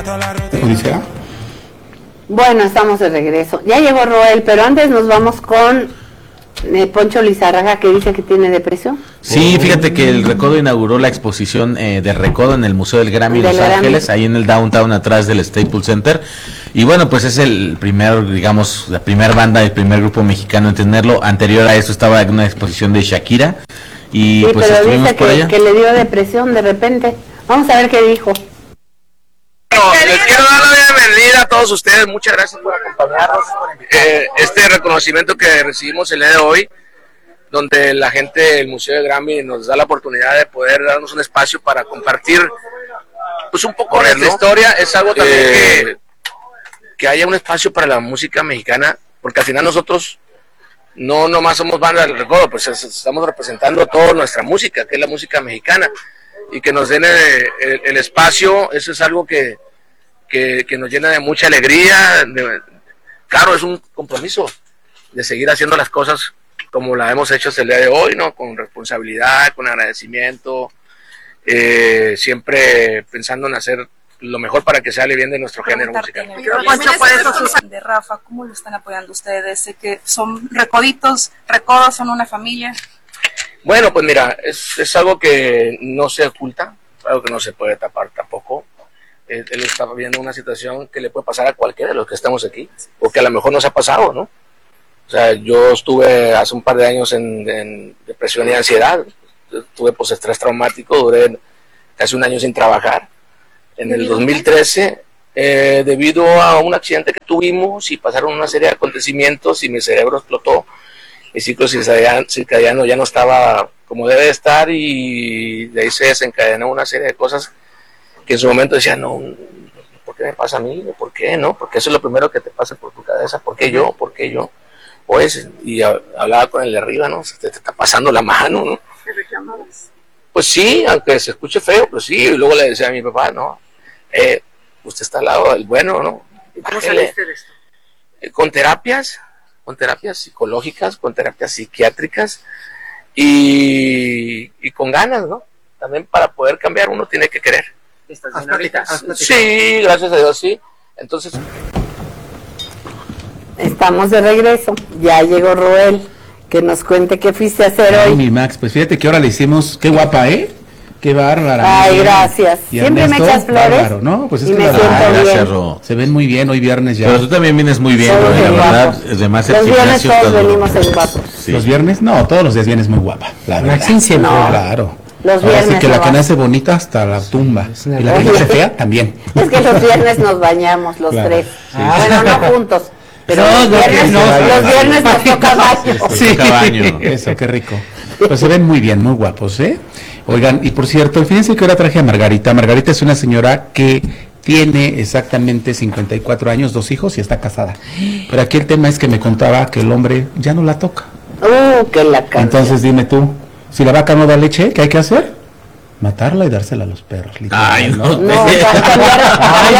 Odisea. Bueno, estamos de regreso. Ya llegó Roel, pero antes nos vamos con Poncho Lizárraga, que dice que tiene depresión. Sí, fíjate que el Recodo inauguró la exposición de Recodo en el Museo del Grammy Los Ángeles, ahí en el downtown atrás del Staples Center. Y bueno, pues es el primer, digamos, la primera banda, el primer grupo mexicano en tenerlo. Anterior a eso estaba en una exposición de Shakira. Y sí, pues pero estuvimos dice por allá. que le dio depresión de repente. Vamos a ver qué dijo. Bueno, les quiero dar la bienvenida a todos ustedes, muchas gracias por acompañarnos. Este reconocimiento que recibimos el día de hoy, donde la gente del Museo del Grammy nos da la oportunidad de poder darnos un espacio para compartir pues un poco de nuestra historia, es algo también que haya un espacio para la música mexicana, porque al final nosotros no nomás somos banda del Recodo, pues estamos representando toda nuestra música, que es la música mexicana, y que nos den el espacio, eso es algo que nos llena de mucha alegría. Claro, es un compromiso de seguir haciendo las cosas como la hemos hecho hasta el día de hoy, ¿no? Con responsabilidad, con agradecimiento, siempre pensando en hacer lo mejor para que sale bien de nuestro género musical. De Rafa, ¿cómo lo están apoyando ustedes? Sé que son recoditos, recodos, son una familia. Bueno, pues mira, es algo que no se oculta, algo que no se puede tapar tampoco. Él está viendo una situación que le puede pasar a cualquiera de los que estamos aquí, o que a lo mejor nos ha pasado, ¿no? O sea, yo estuve hace un par de años en depresión y ansiedad, tuve postestrés traumático, duré casi un año sin trabajar. En el 2013, debido a un accidente que tuvimos y pasaron una serie de acontecimientos y mi cerebro explotó, mi ciclo circadiano ya no estaba como debe de estar y de ahí se desencadenó una serie de cosas que en su momento decía, no, ¿por qué me pasa a mí? ¿Por qué? ¿No? Porque eso es lo primero que te pasa por tu cabeza. ¿Por qué yo? ¿Por qué yo? Pues, y hablaba con el de arriba, ¿no? Te está pasando la mano, ¿no? ¿Te reclamabas? Pues sí, aunque se escuche feo, pues sí. Y luego le decía a mi papá, no, usted está al lado del bueno, ¿no? ¿Cómo saliste de esto? Con terapias psicológicas, con terapias psiquiátricas y con ganas, ¿no? También para poder cambiar uno tiene que querer. ¿Estás bien ahorita? Sí, gracias a Dios, sí. Entonces... Estamos de regreso. Ya llegó Roel, que nos cuente qué fuiste a hacer hoy. Mi Max, pues fíjate que ahora le hicimos, qué guapa, qué bárbara. Ay, gracias. Y Siempre Ernesto, me echas flores. Bárbaro, ¿no? Pues es y que me siento bien. Gracias, Ro. Se ven muy bien hoy viernes ya. Pero tú también vienes muy bien, Todos ¿no? La muy verdad, guapos. además Los el viernes gimnasio todos todo. venimos en guapos. Sí. ¿Los viernes? No, todos los días vienes muy guapa, la verdad. Maxine siempre. No. Claro. Los Ahora viernes sí que la no que va. nace bonita hasta la tumba. Es una Y la que Oye. nace fea también. Es que los viernes nos bañamos los Claro. tres. Sí. Bueno, no juntos. Pero No, los no, viernes, no, los no. viernes nos toca baño. Sí. Cabaño. Eso, qué rico. Pues se ven muy bien, muy guapos, ¿eh? Oigan, y por cierto, fíjense que ahora traje a Margarita. Margarita es una señora que tiene exactamente 54 años, 2 hijos y está casada. Pero aquí el tema es que me contaba que el hombre ya no la toca. Que la canta. Entonces dime tú, si la vaca no da leche, ¿qué hay que hacer? Matarla y dársela a los perros. Literal, Ay, no. No, cambiar,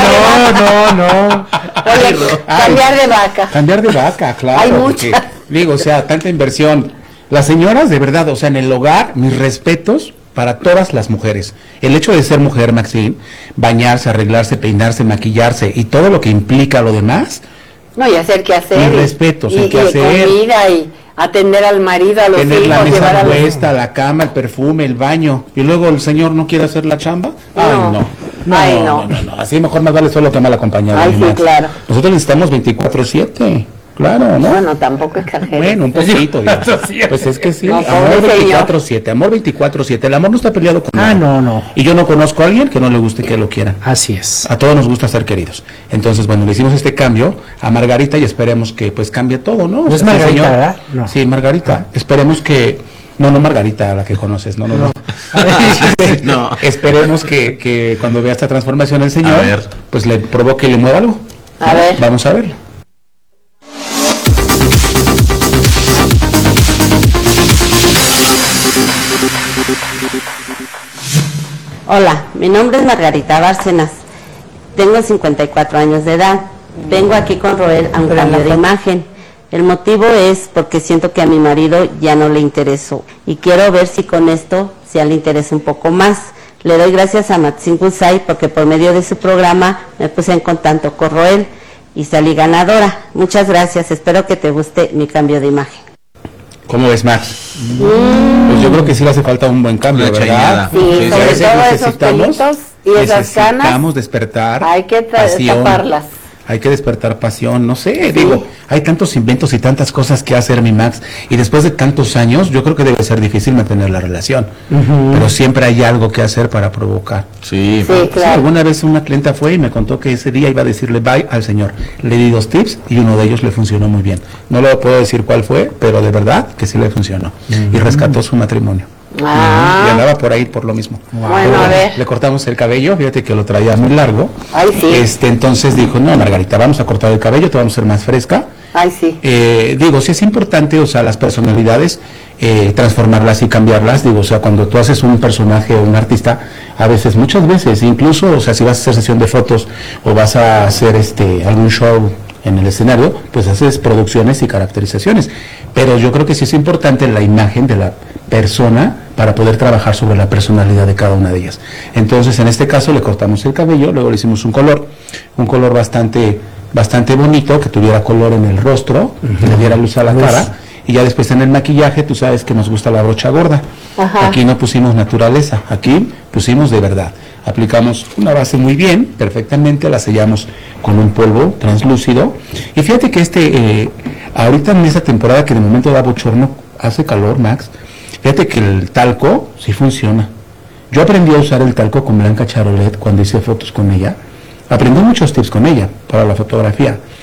no. cambiar de vaca. Cambiar de vaca, claro. Hay porque, muchas. digo, o sea, tanta inversión. Las señoras, de verdad, o sea, en el hogar, mis respetos para todas las mujeres. El hecho de ser mujer, Maxine, bañarse, arreglarse, peinarse, maquillarse y todo lo que implica lo demás, No, y hacer qué hacer. Mis respetos, el qué hacer. Comida y atender al marido, a los tener hijos, la llevar mesa a los... puesta, la cama, el perfume, el baño, y luego el señor no quiere hacer la chamba. Ay, no. Ay, no. No. Así mejor más vale solo que mal acompañado. Ay, mi sí, Max. claro. Nosotros necesitamos 24/7. Claro, ¿no? Bueno, tampoco exageres. Bueno, un poquito, Dios. Pues es que sí, No, amor pobre señor. 24/7, amor 24/7. El amor no está peleado con nada. No. Y yo no conozco a alguien que no le guste que lo quiera. Así es. A todos nos gusta ser queridos. Entonces, bueno, le hicimos este cambio a Margarita y esperemos que pues cambie todo, ¿no? ¿No es O sea, Margarita, señor- verdad? No. Sí, Margarita. Esperemos que... No Margarita, la que conoces, no. No. Esperemos que cuando vea esta transformación el señor, A ver. pues le provoque y le mueva algo. A ver. Vamos a verlo. Hola, mi nombre es Margarita Bárcenas. Tengo 54 años de edad. Vengo aquí con Roel a un cambio de imagen. El motivo es porque siento que a mi marido ya no le interesó y quiero ver si con esto ya le interesa un poco más. Le doy gracias a Maxine Gusay porque por medio de su programa me puse en contacto con Roel y salí ganadora. Muchas gracias, espero que te guste mi cambio de imagen. ¿Cómo ves, Max? Pues yo creo que sí le hace falta un buen cambio, Una ¿verdad? chañada. Sí, Sí, sobre sí, todo esos necesitamos- pelitos y esas canas, Necesitamos despertar hay que pasión. taparlas. Hay que despertar pasión, no sé, digo, hay tantos inventos y tantas cosas que hacer, mi Max, y después de tantos años, yo creo que debe ser difícil mantener la relación, pero siempre hay algo que hacer para provocar. Sí, Sí, Sí, claro. alguna vez una clienta fue y me contó que ese día iba a decirle bye al señor. Le di 2 tips y uno de ellos le funcionó muy bien. No le puedo decir cuál fue, pero de verdad que sí le funcionó. Y rescató su matrimonio. Y Ah, andaba por ahí por lo mismo. Bueno, a ver. Le cortamos el cabello, fíjate que lo traía muy largo. Ay, sí. Entonces dijo, no, Margarita, vamos a cortar el cabello, te vamos a hacer más fresca. ay, sí. Digo, sí es importante, o sea, las personalidades, transformarlas y cambiarlas. Digo, o sea, cuando tú haces un personaje o un artista, a veces, muchas veces, incluso, o sea, si vas a hacer sesión de fotos o vas a hacer algún show en el escenario, pues haces producciones y caracterizaciones. Pero yo creo que sí es importante la imagen de la persona para poder trabajar sobre la personalidad de cada una de ellas. Entonces, en este caso le cortamos el cabello, luego le hicimos un color bastante bonito, que tuviera color en el rostro, que le diera luz a la cara, y ya después en el maquillaje, tú sabes que nos gusta la brocha gorda. Ajá. Aquí no pusimos naturaleza, aquí pusimos de verdad. Aplicamos una base muy bien, perfectamente, la sellamos con un polvo translúcido. Y fíjate que ahorita en esta temporada que de momento da bochorno, hace calor, Max, fíjate que el talco sí funciona. Yo aprendí a usar el talco con Blanca Charolet cuando hice fotos con ella. Aprendí muchos tips con ella para la fotografía.